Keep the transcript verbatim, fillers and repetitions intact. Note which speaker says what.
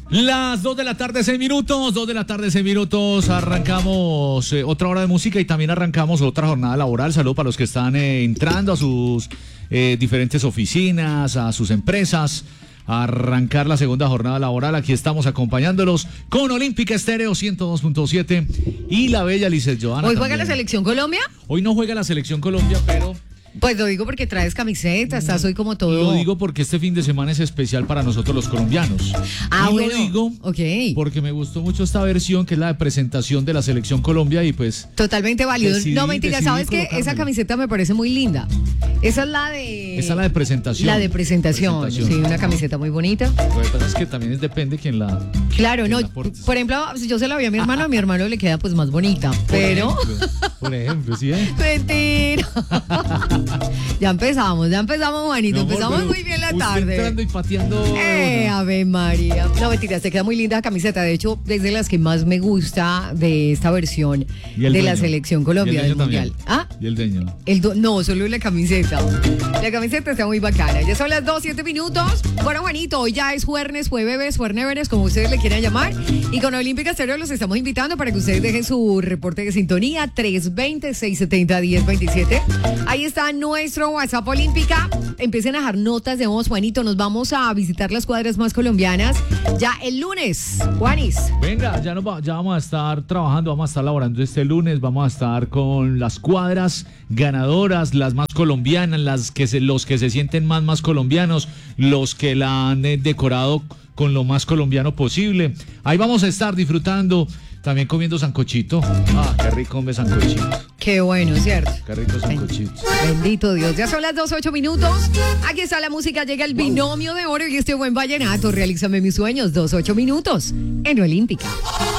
Speaker 1: Las dos de la tarde, seis minutos, dos de la tarde, seis minutos, arrancamos eh, otra hora de música y también arrancamos otra jornada laboral. Saludos para los que están eh, entrando a sus eh, diferentes oficinas, a sus empresas, a arrancar la segunda jornada laboral. Aquí estamos acompañándolos con Olímpica Estéreo ciento dos punto siete y la bella Lizeth Johanna.
Speaker 2: ¿Hoy juega
Speaker 1: también.
Speaker 2: la Selección Colombia?
Speaker 1: Hoy no juega la Selección Colombia, pero...
Speaker 2: Pues lo digo porque traes camiseta, estás hoy como todo.
Speaker 1: Lo digo porque este fin de semana es especial para nosotros los colombianos.
Speaker 2: Ah,
Speaker 1: y
Speaker 2: bueno.
Speaker 1: lo digo
Speaker 2: Ok.
Speaker 1: porque me gustó mucho esta versión que es la de presentación de la Selección Colombia y pues...
Speaker 2: Totalmente válido.
Speaker 1: Decidí-
Speaker 2: no, mentira,
Speaker 1: decidí
Speaker 2: ¿sabes qué?
Speaker 1: colocármela.
Speaker 2: Esa camiseta me parece muy linda. Esa es la de...
Speaker 1: Esa es la de presentación.
Speaker 2: La de presentación.
Speaker 1: Presentación.
Speaker 2: Sí, una camiseta muy bonita.
Speaker 1: Lo que pasa es que también es depende quién la...
Speaker 2: Claro,
Speaker 1: quién
Speaker 2: no.
Speaker 1: la porte.
Speaker 2: Por ejemplo, si yo se la vi a mi hermano, a mi hermano le queda pues más bonita.
Speaker 1: Por
Speaker 2: Pero...
Speaker 1: ejemplo, por ejemplo, ¿sí? eh?
Speaker 2: Mentira. Ya empezamos, ya empezamos, Juanito.
Speaker 1: Mi amor,
Speaker 2: empezamos
Speaker 1: pero
Speaker 2: muy bien la
Speaker 1: usted
Speaker 2: tarde.
Speaker 1: entrando y pateando...
Speaker 2: Eh, Ave María. No, mentira, te queda muy linda la camiseta. De hecho, es de las que más me gusta de esta versión
Speaker 1: Y
Speaker 2: de
Speaker 1: el
Speaker 2: la
Speaker 1: dueño.
Speaker 2: Selección
Speaker 1: Y
Speaker 2: Colombia
Speaker 1: el
Speaker 2: del
Speaker 1: dueño también.
Speaker 2: Mundial. ¿Ah?
Speaker 1: Y el dueño.
Speaker 2: El do- no, solo la camiseta. La camiseta está muy bacana. Ya son las dos, siete minutos. Bueno, Juanito, hoy ya es jueves, jueves, jueves, como ustedes le quieran llamar. Y con Olímpica Estéreo los estamos invitando para que ustedes dejen su reporte de sintonía tres veinte, seiscientos setenta, diez veintisiete. Ahí está nuestro WhatsApp Olímpica. Empiecen a dejar notas de voz, Juanito. Nos vamos a visitar las cuadras más colombianas ya el lunes. Juanis.
Speaker 1: Venga, ya, nos va- ya vamos a estar trabajando, vamos a estar laborando este lunes, vamos a estar con las cuadras ganadoras, las más colombianas, las que se, los que se sienten más, más colombianos, los que la han eh, decorado con lo más colombiano posible. Ahí vamos a estar disfrutando, también comiendo sancochito. Ah, qué rico hombre sancochito,
Speaker 2: Qué bueno, ¿cierto?
Speaker 1: qué rico sancochito.
Speaker 2: Bendito Dios. Ya son las dos, ocho minutos. Aquí está la música. Llega el binomio de oro y este buen vallenato. Realízame mis sueños. Dos, ocho minutos en Olímpica.